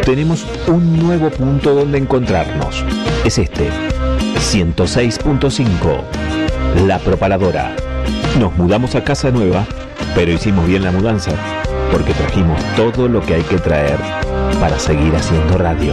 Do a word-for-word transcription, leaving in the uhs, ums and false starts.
tenemos un nuevo punto donde encontrarnos. Es este, ciento seis punto cinco, La Propaladora. Nos mudamos a casa nueva, pero hicimos bien la mudanza, porque trajimos todo lo que hay que traer para seguir haciendo radio.